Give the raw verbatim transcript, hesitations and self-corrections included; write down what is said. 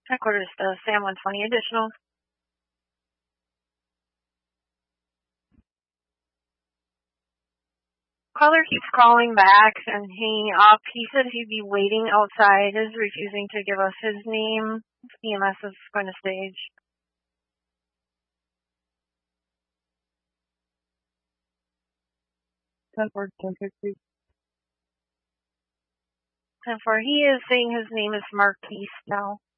Headquarters to Sam one twenty additional. Caller keeps calling back and hanging up. He said he'd be waiting outside, is refusing to give us his name. E M S is going to stage. ten four, ten fifty. ten four, he is saying his name is Marquise now.